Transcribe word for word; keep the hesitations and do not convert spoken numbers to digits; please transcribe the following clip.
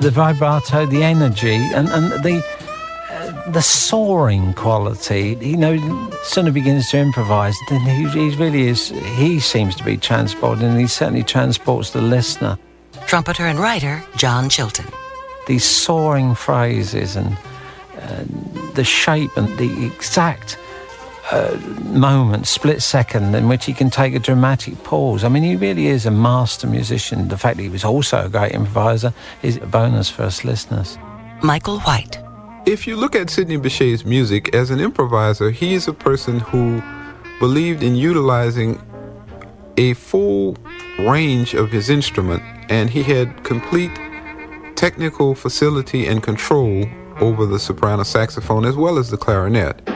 the vibrato, the energy, and, and the uh, the soaring quality. You know, sooner begins to improvise, then he, he really is, he seems to be transported, and he certainly transports the listener. Trumpeter and writer John Chilton. These soaring phrases and uh, the shape and the exact uh, moment, split second in which he can take a dramatic pause. I mean, he really is a master musician. The fact that he was also a great improviser is a bonus for us listeners. Michael White. If you look at Sidney Bechet's music as an improviser, he is a person who believed in utilizing a full range of his instrument, and he had complete technical facility and control over the soprano saxophone as well as the clarinet.